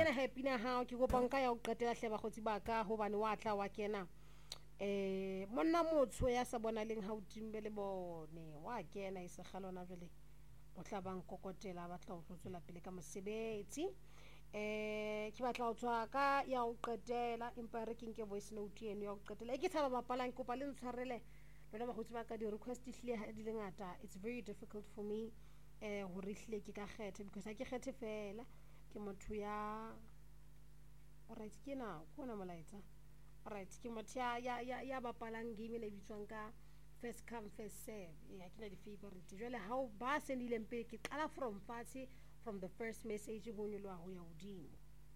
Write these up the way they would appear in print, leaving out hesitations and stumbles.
jwale happy na hao ke go banka ya o qetela hle ba khotsi ba ka hobane wa tla wa kena monna motsho ya sa bona leng ha o timbe le bone wa kena e se khalona jwale o tla bang kokotela ba tla o tlotsela pele ka mosebetsi ke batla o tswa ka ya o qetela empa re ke voice note eno ya o qetela ke thaba bapalang kopa le ntshwarele lona ba khotsi ba ka di request hle ha di le ngata. It's very difficult for me ho rihle ke ka kgethe because ha ke kgethe fela ke motho ya alright ke na kona molaetsa alright ke motho ya bapalang game le bitswang ka first come first serve ya ke na di favorite jwale ha o ba sendile mpe ke qala from fatshe from the first message ho nyolwa ho ya hodimo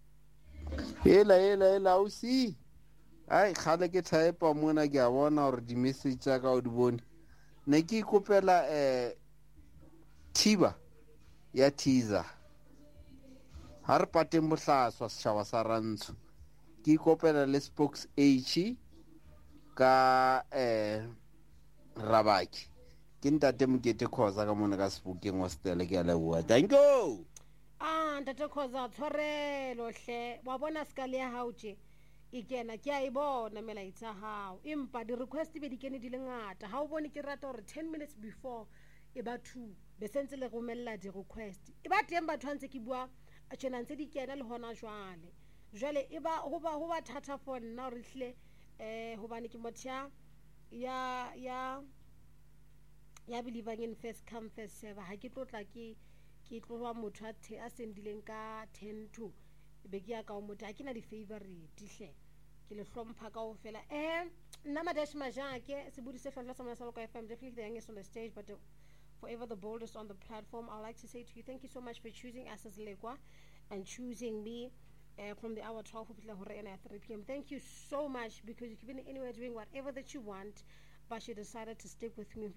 ela o si ai khale ke type mona ke a bona hore di message tsa ka o di bone ne ke ikopela thiba ya teaser ha re pateng bohlaswa setjhaba sa rantsho ke ikopela le spokes h ka rabaki ke ntate Mokete Khoza ka mona ka Sebokeng hostel ke a leboha. Thank you ntate Khoza tshwarelo hle wa bona skale ya hao tje e kena ke a e bona melaetsa hao empa di request be di kene di le ngata ha o bone ke rata hore 10 minutes before e ba 2 be sentse le romella di request e ba teng batho ntse ke bua a tjena ntse di kena le hona jwale e ba ho ba thata for nna hore hle hobane ke motho ya believing in first come first serve ha ke tlotla ke tloba motho a sendileng ka 10 to be ke ya ka o motho ha ke na di favorite hle ke le hlompha ka o fela nna Madash Majake se budi se hlola sa Masalo ka FM definitely the youngest on the stage but forever the boldest on the platform. I'd like to say to you thank you so much for choosing us as Lekwa and choosing me from the hour 12 at 3 p.m. Thank you so much because you can be anywhere doing whatever that you want but she decided to stick with me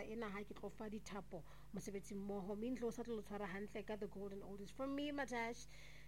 the golden oldies from me Matash.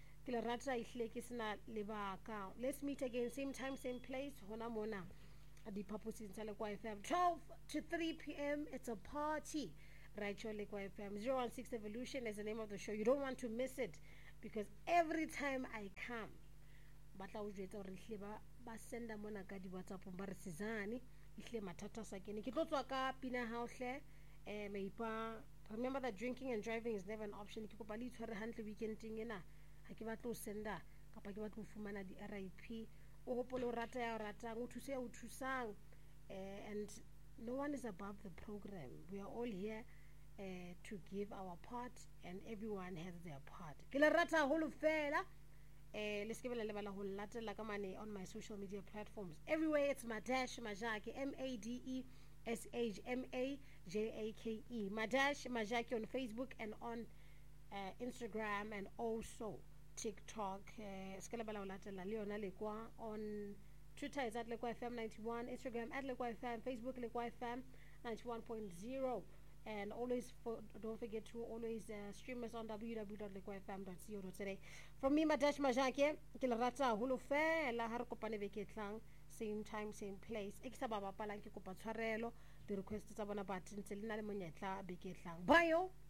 Let's meet again same time same place hona mona at the purpose in Lekwa FM 12 to 3 p.m. It's a party right here Lekwa FM 016 Evolution is the name of the show. You don't want to miss it because every time I come batla o jwetsa hore hle ba senda mona ka di WhatsApp ba re sizane ihle mathata sa kene ke tlotswa ka pina ha o hle meipa. Remember that drinking and driving is never an option. Ke kopa le itshware hantle weekending ena ha ke batla o senda kapa ke batla o fumana di RIP o hopole o rata ya ratang o thuse o thusang and no one is above the program. We are all here to give our part and everyone has their part. Ke le rata holo fela let's give it a level whole latte like on my social media platforms everywhere. It's Madash Majake MADESHMAJAKE Madash Majake on Facebook and on Instagram and also TikTok. On Twitter is at Lekwa FM 91, Instagram at Lekwa FM, Facebook Lekwa FM 91.0. And always don't forget to always stream us on www.lekwafm.co.za. From me Madash Majake ke le rata holo fela ha re kopane beke tlang same time same place e ke sa ba bapalang ke kopa tshwarelo di request tsa bona ba ntse le na le monyetla beke tlang bye yo.